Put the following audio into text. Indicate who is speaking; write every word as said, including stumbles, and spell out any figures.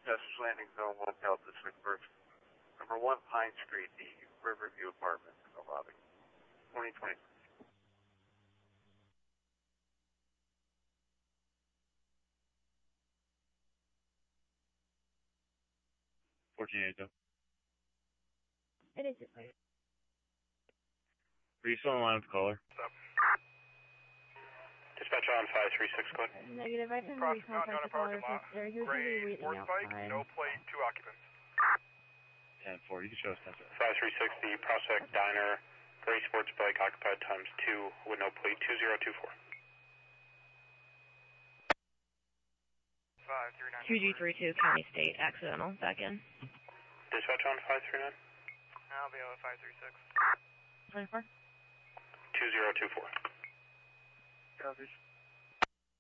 Speaker 1: Justice Landing Zone one Delta Switchburg. Number one Pine Street, the Riverview Apartments, no lobby. twenty twenty.
Speaker 2: fourteen eight, though.
Speaker 3: It is just like.
Speaker 2: Are you still on the line with the caller?
Speaker 4: What's up? Dispatch on five three six, go ahead.
Speaker 3: Negative, I can
Speaker 4: Crossing
Speaker 3: recontact
Speaker 4: Mountain
Speaker 3: the caller
Speaker 4: parking lot.
Speaker 3: because they're usually
Speaker 4: Gray
Speaker 3: waiting
Speaker 4: sports bike,
Speaker 3: outside.
Speaker 4: no plate, two occupants.
Speaker 2: ten four, you can show us ten four.
Speaker 4: five three six, the Prospect Diner, gray sports bike, occupied times two, with no plate, two zero two four. five three nine.
Speaker 3: two G three two, County State, accidental, back in.
Speaker 4: Dispatch on five three nine.
Speaker 5: I'll be on five three six.
Speaker 3: twenty-four?
Speaker 4: two zero two four.
Speaker 1: Coverage.